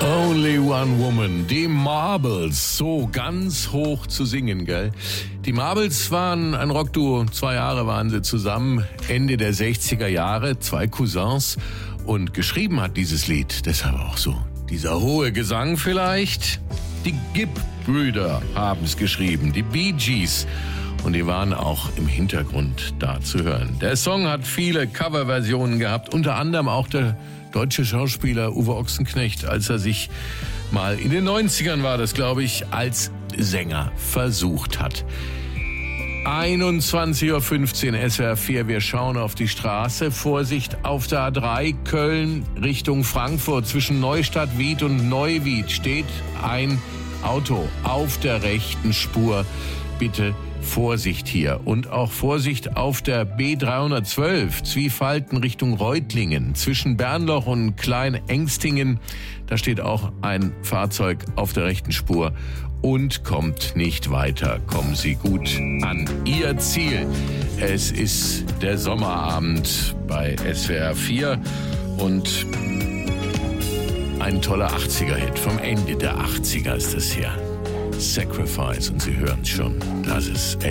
Only One Woman, die Marbles, so ganz hoch zu singen, gell? Die Marbles waren ein Rockduo, 2 Jahre waren sie zusammen, Ende der 60er Jahre, 2 Cousins, und geschrieben hat dieses Lied, deshalb auch so dieser hohe Gesang vielleicht. Die Gibb-Brüder haben es geschrieben, die Bee Gees, und die waren auch im Hintergrund da zu hören. Der Song hat viele Coverversionen gehabt, unter anderem auch der deutsche Schauspieler Uwe Ochsenknecht, als er sich mal in den 90ern war das, glaube ich, als Sänger versucht hat. 21.15 Uhr SWR 4, wir schauen auf die Straße. Vorsicht auf der A3 Köln Richtung Frankfurt. Zwischen Neustadt Wied und Neuwied steht ein Auto auf der rechten Spur. Bitte Vorsicht hier. Und auch Vorsicht auf der B312, Zwiefalten Richtung Reutlingen. Zwischen Bernloch und Klein-Engstingen, da steht auch ein Fahrzeug auf der rechten Spur und kommt nicht weiter. Kommen Sie gut an Ihr Ziel. Es ist der Sommerabend bei SWR 4 und ein toller 80er-Hit. Vom Ende der 80er ist das hier. Sacrifice, und Sie hören schon, das ist